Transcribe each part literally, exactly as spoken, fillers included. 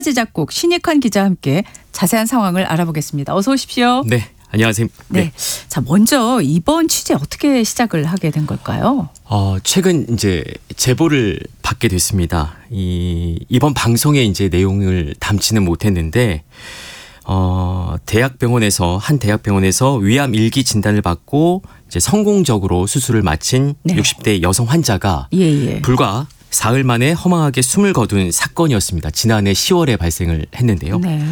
작곡 신익환 기자와 함께 자세한 상황을 알아보겠습니다. 어서 오십시오. 네, 안녕하세요. 네. 네. 자, 먼저 이번 취재 어떻게 시작을 하게 된 걸까요? 어, 최근 이제 제보를 받게 됐습니다. 이 이번 방송에 이제 내용을 담지는 못했는데 어, 대학병원에서 한 대학병원에서 위암 일 기 진단을 받고 이제 성공적으로 수술을 마친 네. 육십 대 여성 환자가 예, 예. 불과 사흘 만에 허망하게 숨을 거둔 사건이었습니다. 지난해 시월에 발생을 했는데요. 네.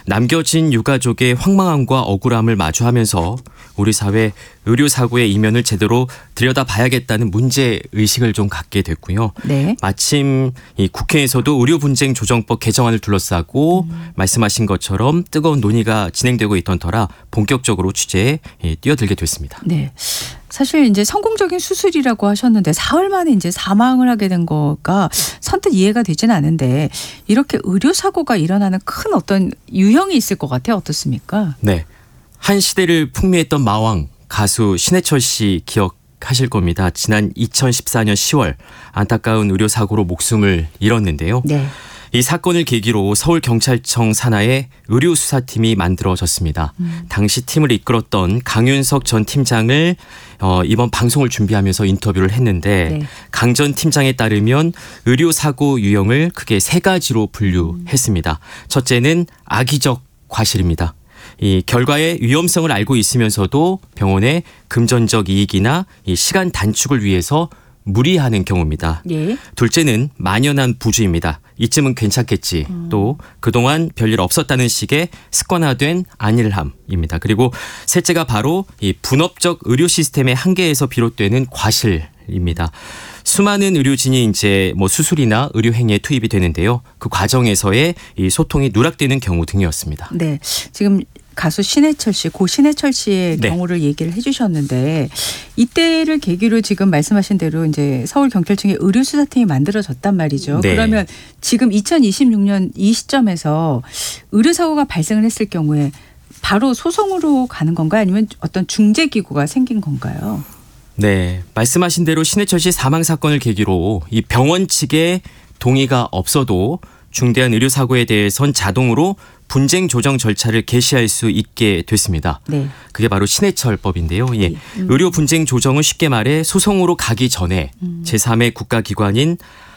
남겨진 유가족의 황망함과 억울함을 마주하면서 우리 사회 의료사고의 이면을 제대로 들여다봐야겠다는 문제의식을 좀 갖게 됐고요. 네. 마침 이 국회에서도 의료분쟁조정법 개정안을 둘러싸고 음. 말씀하신 것처럼 뜨거운 논의가 진행되고 있던 터라 본격적으로 취재에 뛰어들게 됐습니다. 네. 사실 이제 성공적인 수술이라고 하셨는데 사흘 만에 이제 사망을 하게 된 거가 선뜻 이해가 되지는 않은데 이렇게 의료 사고가 일어나는 큰 어떤 유형이 있을 것 같아요. 어떻습니까? 네. 한 시대를 풍미했던 마왕 가수 신해철 씨 기억하실 겁니다. 지난 이천십사 년 시월 안타까운 의료 사고로 목숨을 잃었는데요. 네. 이 사건을 계기로 서울경찰청 산하에 의료수사팀이 만들어졌습니다. 음. 당시 팀을 이끌었던 강윤석 전 팀장을 어, 이번 방송을 준비하면서 인터뷰를 했는데 네. 강 전 팀장에 따르면 의료사고 유형을 크게 세 가지로 분류했습니다. 음. 첫째는 악의적 과실입니다. 이 결과의 위험성을 알고 있으면서도 병원의 금전적 이익이나 이 시간 단축을 위해서 무리하는 경우입니다. 예. 둘째는 만연한 부주의입니다. 이쯤은 괜찮겠지. 음. 또 그동안 별일 없었다는 식의 습관화된 안일함입니다. 그리고 셋째가 바로 이 분업적 의료 시스템의 한계에서 비롯되는 과실입니다. 수많은 의료진이 이제 뭐 수술이나 의료 행위에 투입이 되는데요. 그 과정에서의 이 소통이 누락되는 경우 등이었습니다. 네, 지금 가수 신해철 씨, 고 신해철 씨의 네. 경우를 얘기를 해주셨는데 이때를 계기로 지금 말씀하신 대로 이제 서울경찰청의 의료수사팀이 만들어졌단 말이죠. 네. 그러면 지금 이천이십육 년 이 시점에서 의료사고가 발생을 했을 경우에 바로 소송으로 가는 건가요? 아니면 어떤 중재기구가 생긴 건가요? 네, 말씀하신 대로 신해철 씨 사망 사건을 계기로 이 병원 측의 동의가 없어도 중대한 의료사고에 대해선 자동으로 분쟁 조정 절차를 개시할 수 있게 됐습니다. 네. 그게 바로 신해철법인데요. 예. 음. 의료 분쟁 조정은 쉽게 말해 소송으로 가기 전에 음. 제삼의 국가기관인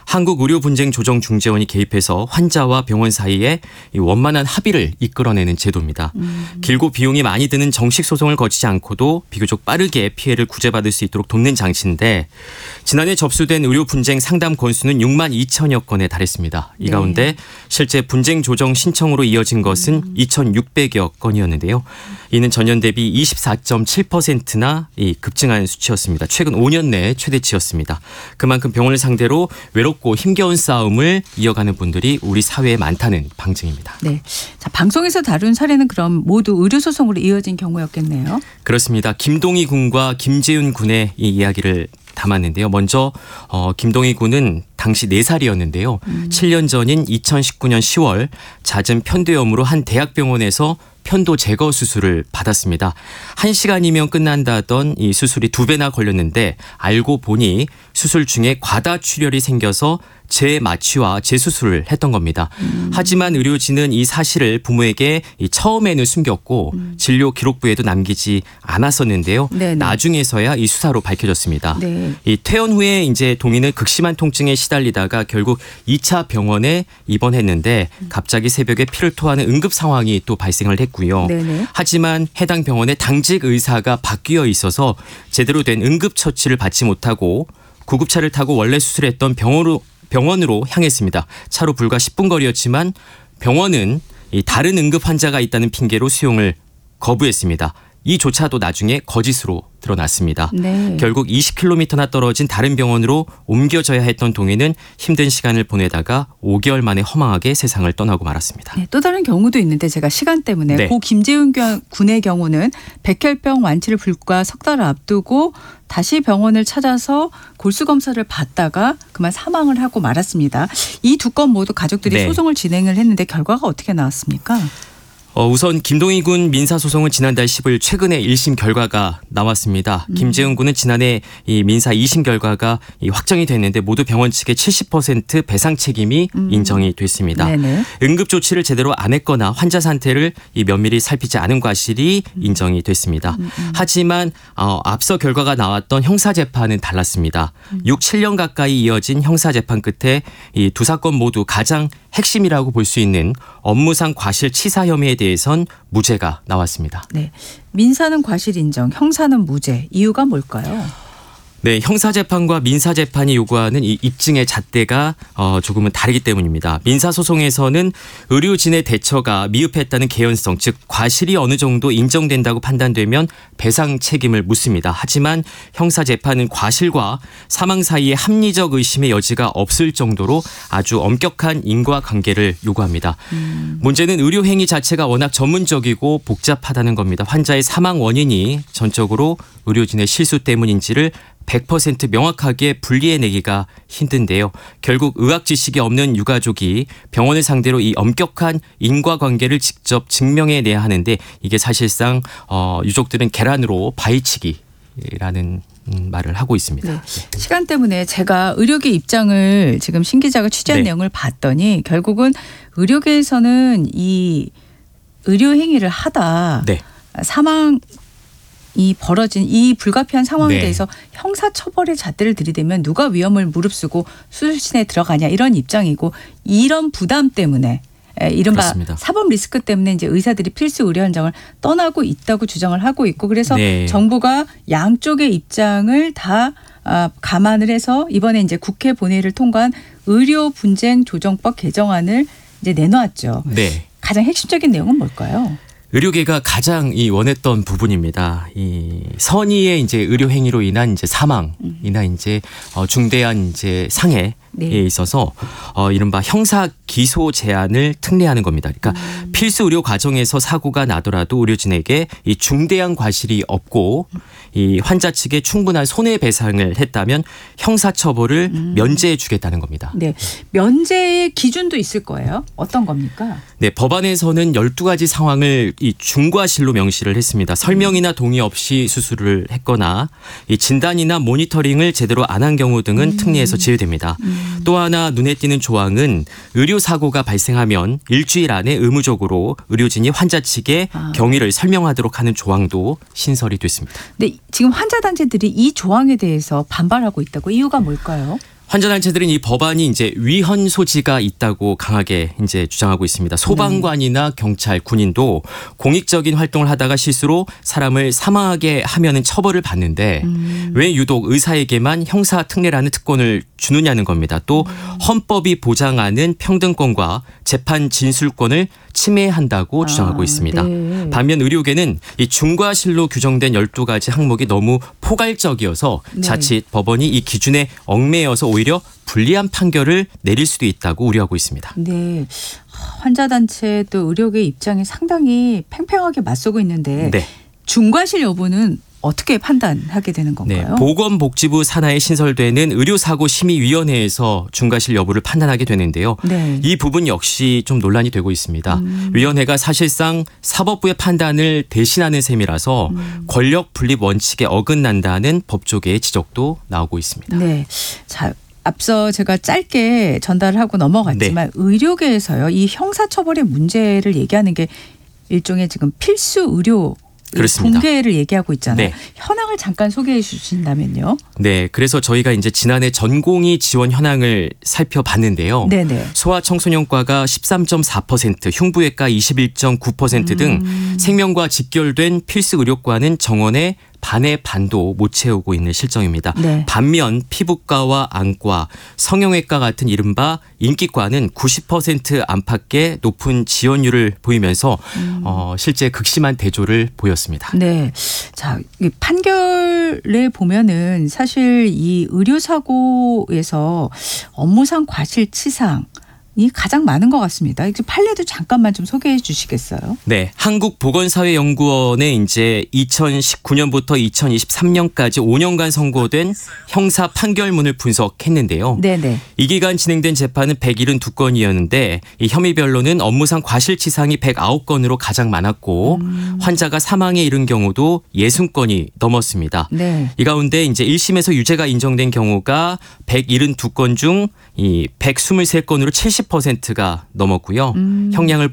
한국의료분쟁조정중재원이 개입해서 환자와 병원 사이에 원만한 합의를 이끌어내는 제도입니다. 음. 길고 비용이 많이 드는 정식 소송을 거치지 않고도 비교적 빠르게 피해를 구제받을 수 있도록 돕는 장치인데 지난해 접수된 의료분쟁 상담 건수는 육만 이천여 건에 달했습니다. 이 가운데 네. 실제 분쟁조정 신청으로 이어진 것은 음. 이천육백여 건이었는데요. 이는 전년 대비 이십사 점 칠 퍼센트나 급증한 수치였습니다. 최근 오 년 내 최대치였습니다. 그만큼 병원을 상대로 외롭고 힘겨운 싸움을 이어가는 분들이 우리 사회에 많다는 방증입니다. 네, 자 방송에서 다룬 사례는 그럼 모두 의료소송으로 이어진 경우였겠네요. 그렇습니다. 김동희 군과 김재윤 군의 이 이야기를 담았는데요. 먼저 어, 김동희 군은 당시 네 살이었는데요. 음. 칠 년 전인 이천십구 년 시월 잦은 편도염으로 한 대학병원에서 편도 제거 수술을 받았습니다. 한 시간이면 끝난다던 이 수술이 두 배나 걸렸는데 알고 보니 수술 중에 과다 출혈이 생겨서 재마취와 재수술을 했던 겁니다. 음. 하지만 의료진은 이 사실을 부모에게 처음에는 숨겼고 음. 진료 기록부에도 남기지 않았었는데요. 네네. 나중에서야 이 수사로 밝혀졌습니다. 네. 이 퇴원 후에 이제 동의는 극심한 통증에 시달리다가 결국 이 차 병원에 입원했는데 갑자기 새벽에 피를 토하는 응급 상황이 또 발생을 했고요. 네네. 하지만 해당 병원의 당직 의사가 바뀌어 있어서 제대로 된 응급 처치를 받지 못하고 구급차를 타고 원래 수술했던 병원으로 병원으로 향했습니다. 차로 불과 십 분 거리였지만 병원은 이 다른 응급 환자가 있다는 핑계로 수용을 거부했습니다. 이조차도 나중에 거짓으로 드러났습니다. 네. 결국 이십 킬로미터나 떨어진 다른 병원으로 옮겨져야 했던 동희는 힘든 시간을 보내다가 오 개월 만에 허망하게 세상을 떠나고 말았습니다. 네, 또 다른 경우도 있는데 제가 시간 때문에 네. 고 김재윤 군의 경우는 백혈병 완치를 불과 석 달을 앞두고 다시 병원을 찾아서 골수 검사를 받다가 그만 사망을 하고 말았습니다. 이 두 건 모두 가족들이 네. 소송을 진행을 했는데 결과가 어떻게 나왔습니까? 어, 우선 김동희 군 민사소송은 지난달 십오일 최근에 일 심 결과가 나왔습니다. 음. 김재훈 군은 지난해 이 민사 이 심 결과가 이 확정이 됐는데 모두 병원 측의 칠십 퍼센트 배상 책임이 음. 인정이 됐습니다. 네네. 응급 조치를 제대로 안 했거나 환자 상태를 이 면밀히 살피지 않은 과실이 음. 인정이 됐습니다. 음. 음. 하지만 어, 앞서 결과가 나왔던 형사재판은 달랐습니다. 음. 육, 칠 년 가까이 이어진 형사재판 끝에 이 두 사건 모두 가장 핵심이라고 볼 수 있는 업무상 과실치사 혐의에 대해선 무죄가 나왔습니다. 네, 민사는 과실 인정, 형사는 무죄. 이유가 뭘까요? 네, 형사재판과 민사재판이 요구하는 이 입증의 잣대가 어, 조금은 다르기 때문입니다. 민사소송에서는 의료진의 대처가 미흡했다는 개연성, 즉 과실이 어느 정도 인정된다고 판단되면 배상 책임을 묻습니다. 하지만 형사재판은 과실과 사망 사이에 합리적 의심의 여지가 없을 정도로 아주 엄격한 인과관계를 요구합니다. 음. 문제는 의료행위 자체가 워낙 전문적이고 복잡하다는 겁니다. 환자의 사망 원인이 전적으로 의료진의 실수 때문인지를 백 퍼센트 명확하게 분리해내기가 힘든데요. 결국 의학 지식이 없는 유가족이 병원을 상대로 이 엄격한 인과관계를 직접 증명해내야 하는데 이게 사실상 어, 유족들은 계란으로 바위치기라는 말을 하고 있습니다. 네. 시간 때문에 제가 의료계 입장을 지금 신 기자가 취재한 네. 내용을 봤더니 결국은 의료계에서는 이 의료행위를 하다 네. 사망 이 벌어진 이 불가피한 상황에 네. 대해서 형사처벌의 잣대를 들이대면 누가 위험을 무릅쓰고 수술실에 들어가냐 이런 입장이고 이런 부담 때문에 이른바 그렇습니다. 사법 리스크 때문에 이제 의사들이 필수 의료 현장을 떠나고 있다고 주장을 하고 있고 그래서 네. 정부가 양쪽의 입장을 다 감안을 해서 이번에 이제 국회 본회의를 통과한 의료 분쟁 조정법 개정안을 이제 내놓았죠. 네. 가장 핵심적인 내용은 뭘까요? 의료계가 가장 이 원했던 부분입니다. 이 선의의 이제 의료 행위로 인한 이제 사망이나 이제 어 중대한 이제 상해에 네. 있어서 어 이른바 형사 기소 제한을 특례하는 겁니다. 그러니까 음. 필수 의료 과정에서 사고가 나더라도 의료진에게 이 중대한 과실이 없고 이 환자 측에 충분한 손해배상을 했다면 형사처벌을 음. 면제해 주겠다는 겁니다. 네, 면제의 기준도 있을 거예요. 어떤 겁니까? 네, 법안에서는 열두 가지 상황을 이 중과실로 명시를 했습니다. 설명이나 동의 없이 수술을 했거나 이 진단이나 모니터링을 제대로 안 한 경우 등은 음. 특례에서 제외됩니다. 음. 또 하나 눈에 띄는 조항은 의료사고가 발생하면 일주일 안에 의무적으로 의료진이 환자 측에 아. 경위를 설명하도록 하는 조항도 신설이 됐습니다. 네, 지금 환자단체들이 이 조항에 대해서 반발하고 있다고 이유가 뭘까요? 환자단체들은 이 법안이 이제 위헌 소지가 있다고 강하게 이제 주장하고 있습니다. 소방관이나 경찰, 군인도 공익적인 활동을 하다가 실수로 사람을 사망하게 하면은 처벌을 받는데 음. 왜 유독 의사에게만 형사 특례라는 특권을 주느냐는 겁니다. 또 헌법이 보장하는 평등권과 재판 진술권을 침해한다고 아, 주장하고 있습니다. 네. 반면 의료계는 이 중과실로 규정된 열두 가지 항목이 너무 포괄적이어서 네. 자칫 법원이 이 기준에 얽매여서 오히려 불리한 판결을 내릴 수도 있다고 우려하고 있습니다. 네, 환자단체 또 의료계 입장이 상당히 팽팽하게 맞서고 있는데 네. 중과실 여부는 어떻게 판단하게 되는 건가요? 네, 보건복지부 산하에 신설되는 의료사고심의위원회에서 중과실 여부를 판단하게 되는데요. 네. 이 부분 역시 좀 논란이 되고 있습니다. 음. 위원회가 사실상 사법부의 판단을 대신하는 셈이라서 음. 권력 분립 원칙에 어긋난다는 법조계의 지적도 나오고 있습니다. 네, 자. 앞서 제가 짧게 전달을 하고 넘어갔지만 네. 의료계에서요. 이 형사처벌의 문제를 얘기하는 게 일종의 지금 필수 의료 그렇습니다. 붕괴를 얘기하고 있잖아요. 네. 현황을 잠깐 소개해 주신다면요. 네, 그래서 저희가 이제 지난해 전공의 지원 현황을 살펴봤는데요. 네네. 소아청소년과가 십삼 점 사 퍼센트, 흉부외과 이십일 점 구 퍼센트 등 음. 생명과 직결된 필수 의료과는 정원의 반의 반도 못 채우고 있는 실정입니다. 네. 반면 피부과와 안과, 성형외과 같은 이른바 인기과는 구십 퍼센트 안팎의 높은 지원율을 보이면서 음. 어, 실제 극심한 대조를 보였습니다. 네, 자 판결에 보면은 사실 이 의료사고에서 업무상 과실치상 이 가장 많은 것 같습니다. 이제 판례도 잠깐만 좀 소개해 주시겠어요? 네, 한국보건사회연구원에 이제 이천십구 년부터 이천이십삼 년까지 오 년간 선고된 형사 판결문을 분석했는데요. 네네. 이 기간 진행된 재판은 백칠십이 건이었는데 이 혐의별로는 업무상 과실치상이 백구 건으로 가장 많았고 음. 환자가 사망에 이른 경우도 육십 건이 넘었습니다. 네. 이 가운데 이제 일 심에서 유죄가 인정된 경우가 백칠십이 건 중 이 백이십삼 건으로 칠십 퍼센트가 넘었고요. 음. 형량을